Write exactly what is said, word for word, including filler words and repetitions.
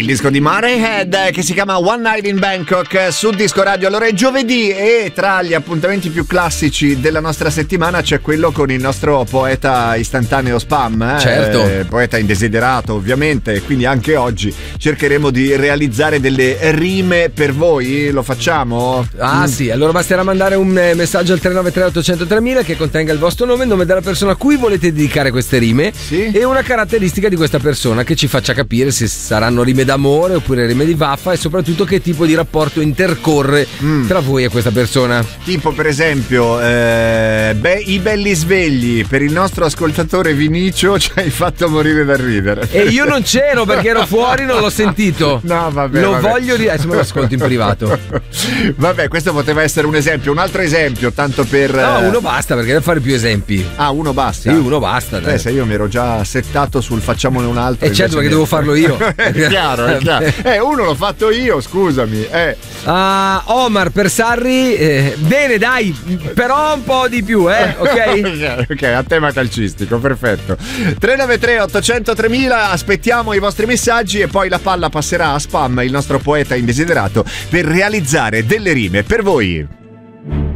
il disco di Motorhead che si chiama One Night in Bangkok su Disco Radio. Allora è giovedì e tra gli appuntamenti più classici della nostra settimana c'è quello con il nostro poeta istantaneo spam, eh? Certo. Eh, poeta indesiderato ovviamente, quindi anche oggi cercheremo di realizzare delle rime per voi. Lo facciamo? Ah Mm. sì, allora basterà mandare un eh, messaggio al tre nove tre otto zero zero tremila che contenga il vostro nome, il nome della persona a cui volete dedicare queste rime, Sì. e una caratteristica di questa persona che ci faccia capire se saranno rime d'amore oppure rime di vaffa, e soprattutto che tipo di rapporto intercorre Mm. tra voi e questa persona. Tipo per esempio eh, beh, i belli svegli, per il nostro ascoltatore Vinicio ci hai fatto morire da ridere. E io non c'ero perché ero fuori, non l'ho sentito. No, vabbè, Lo vabbè. voglio ri- adesso me lo ascolto in privato. Vabbè, questo poteva essere un esempio. Un altro esempio, tanto per No, eh, uno basta perché deve fare più esempi. Ah, uno basta. Sì, uno basta. dai. Eh, se io mi ero già settato sul facciamone un altro. Eh, certo, invece perché devo farlo io. è chiaro, è chiaro. Eh, uno l'ho fatto io, scusami. Eh. Ah, Omar per Sarri, eh, bene dai, però un po' di più, eh, ok? Ok, a tema calcistico, perfetto. tre nove tre otto zero zero tremila, aspettiamo i vostri messaggi e poi la palla passerà a Spam, il nostro poeta indesiderato, per realizzare delle rime per voi.